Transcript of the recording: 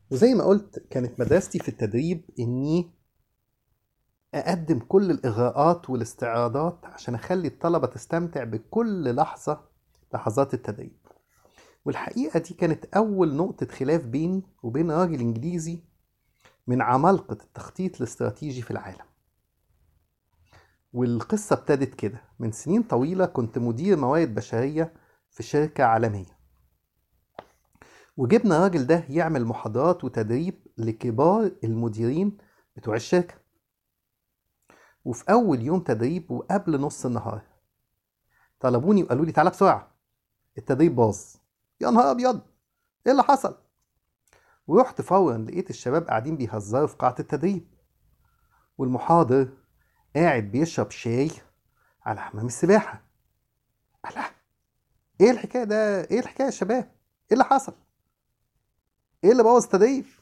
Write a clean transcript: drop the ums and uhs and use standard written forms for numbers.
وزي ما قلت كانت مدرستي في التدريب إني أقدم كل الإغراءات والاستعراضات عشان أخلي الطلبة تستمتع بكل لحظات التدريب. والحقيقة دي كانت أول نقطة خلاف بيني وبين راجل إنجليزي من عمالقة التخطيط الاستراتيجي في العالم. والقصة ابتدت كده من سنين طويلة، كنت مدير موارد بشرية في شركة عالمية، وجبنا الراجل ده يعمل محاضرات وتدريب لكبار المديرين بتوع الشركة. وفي أول يوم تدريب وقبل نص النهار طلبوني وقالوا لي تعالى بسرعة، التدريب باظ. يا نهار أبيض، إيه اللي حصل؟ ورحت فورا لقيت الشباب قاعدين بيهزروا في قاعة التدريب، والمحاضر قاعد بيشرب شاي على حمام السباحة. ألا، إيه الحكاية يا شباب؟ إيه اللي حصل؟ إيه اللي بوظ التدريب؟